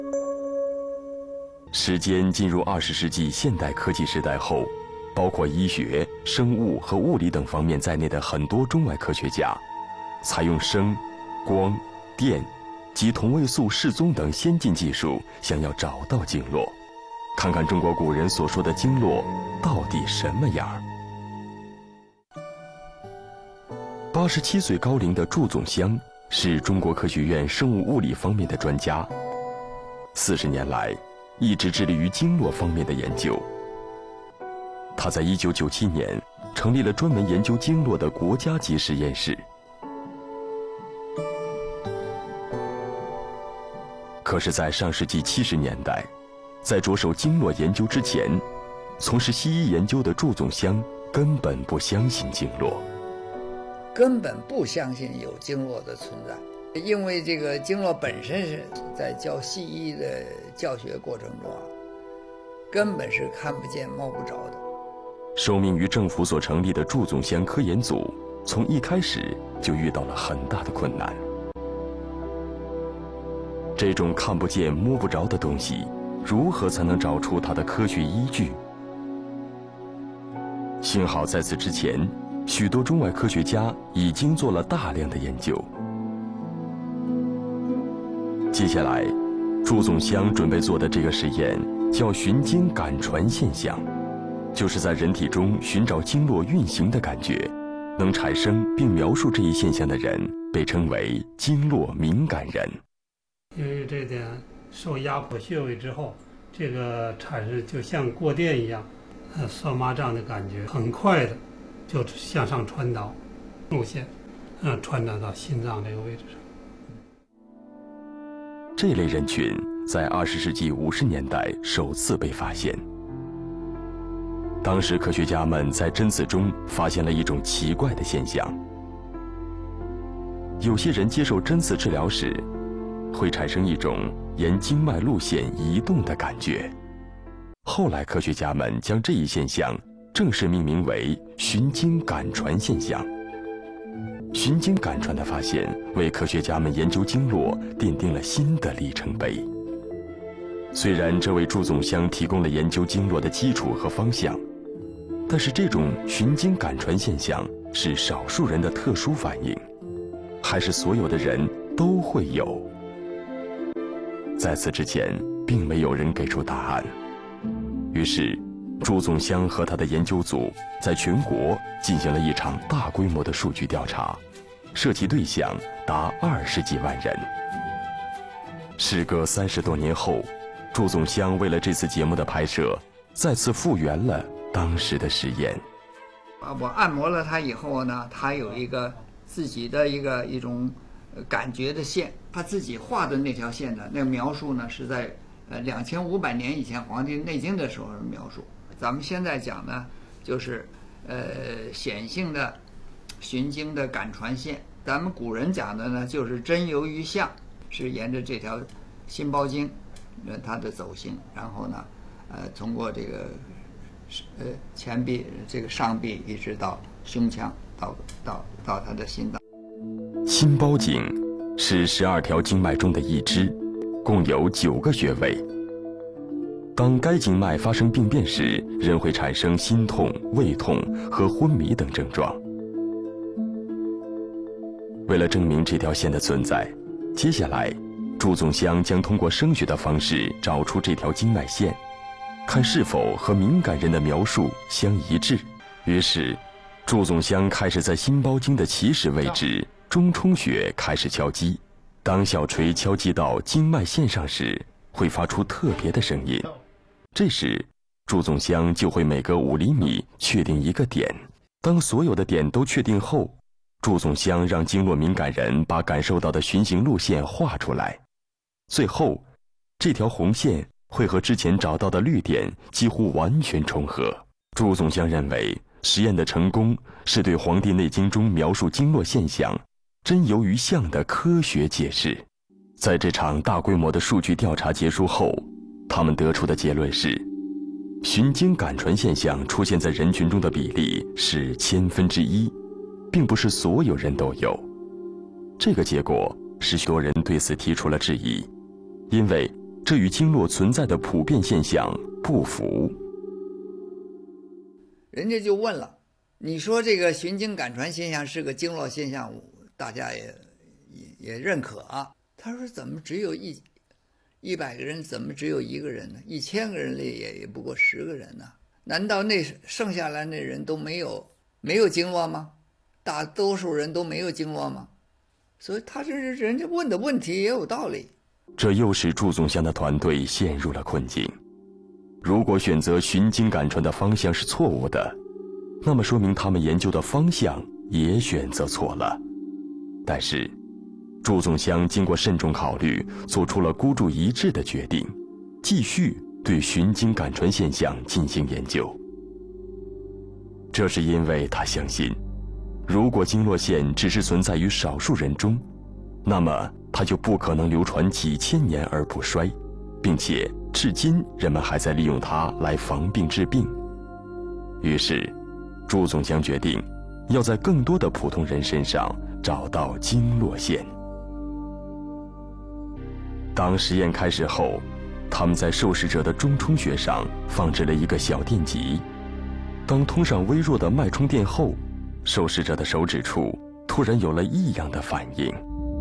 时间进入20世纪现代科技时代后，包括医学、生物和物理等方面在内的很多中外科学家，采用声、光、电及同位素示踪等先进技术，想要找到经络，看看中国古人所说的经络到底什么样。87岁高龄的祝总湘是中国科学院生物物理方面的专家，40年来一直致力于经络方面的研究。他在1997年成立了专门研究经络的国家级实验室。可是在上世纪70年代，在着手经络研究之前，从事西医研究的祝总湘根本不相信经络， 根本不相信有经络的存在，因为这个经络本身是在教西医的教学过程中根本是看不见摸不着的。 受命于政府所成立的祝总湘科研组，从一开始就遇到了很大的困难。这种看不见摸不着的东西，如何才能找出它的科学依据？幸好在此之前，许多中外科学家已经做了大量的研究。接下来，祝总湘准备做的这个实验叫循经感传现象，就是在人体中寻找经络运行的感觉，能产生并描述这一现象的人被称为经络敏感人。 因为这点受压迫穴位之后，这个产生就像过电一样，酸麻胀的感觉，很快的就向上传导路线，传导到心脏这个位置上。 这类人群在20世纪50年代首次被发现。当时科学家们在针刺中发现了一种奇怪的现象：有些人接受针刺治疗时，会产生一种沿经脉路线移动的感觉。后来科学家们将这一现象正式命名为循经感传现象。循经感传的发现为科学家们研究经络奠定了新的里程碑。虽然这为祝总湘提供了研究经络的基础和方向，但是这种循经感传现象是少数人的特殊反应，还是所有的人都会有？在此之前，并没有人给出答案。于是，祝总湘和他的研究组在全国进行了一场大规模的数据调查，涉及对象达20几万人。时隔30多年后，祝总湘为了这次节目的拍摄，再次复原了当时的实验。 我按摩了它以后呢，它有一个自己的一种感觉的线，他自己画的那条线呢，那个描述呢是在2500年以前《黄帝内经》的时候描述。咱们现在讲呢，就是显性的循经的感传线。咱们古人讲的呢，就是针由于象，是沿着这条心包经它的走形，然后呢，通过这个前臂这个上臂一直到胸腔，到它的心脏。 心包经是12条经脉中的一支，共有9个穴位。当该经脉发生病变时，人会产生心痛、胃痛和昏迷等症状。为了证明这条线的存在，接下来祝总湘将通过声学的方式找出这条经脉线，看是否和敏感人的描述相一致。于是，祝总湘开始在心包经的起始位置中冲穴开始敲击。当小锤敲击到经脉线上时，会发出特别的声音。这时，祝总湘就会每隔5厘米确定一个点。当所有的点都确定后，祝总湘让经络敏感人把感受到的循行路线画出来。最后，这条红线会和之前找到的绿点几乎完全重合。祝总湘认为，实验的成功是对《黄帝内经》中描述经络现象针由于象的科学解释。在这场大规模的数据调查结束后，他们得出的结论是，循经感传现象出现在人群中的比例是1/1000，并不是所有人都有。这个结果使许多人对此提出了质疑，因为这与经络存在的普遍现象不符。 人家就问了，你说这个循经感传现象是个经络现象，大家也认可啊。他说怎么只有100个人，怎么只有1个人呢？1000个人里也不过10个人呢。难道那剩下来那人都没有经络吗？大多数人都没有经络吗？所以他这人家问的问题也有道理。 这又使祝总祥的团队陷入了困境。如果选择循经感传的方向是错误的，那么说明他们研究的方向也选择错了。但是祝总祥经过慎重考虑，做出了孤注一掷的决定，继续对循经感传现象进行研究。这是因为他相信，如果经络线只是存在于少数人中，那么它就不可能流传几千年而不衰，并且至今人们还在利用它来防病治病。于是祝总祥决定要在更多的普通人身上找到经络线。当实验开始后，他们在受试者的中冲穴上放置了一个小电极。当通上微弱的脉冲电后，受试者的手指处突然有了异样的反应。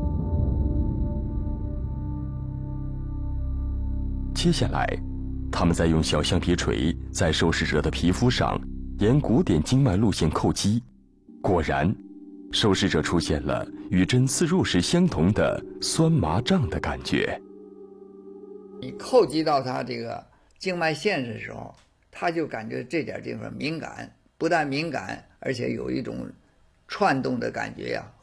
接下来，他们再用小橡皮锤在受试者的皮肤上沿古典经脉路线叩击，果然，受试者出现了与针刺入时相同的酸麻胀的感觉。 你叩击到他这个经脉线的时候，他就感觉这点地方敏感，不但敏感，而且有一种串动的感觉呀，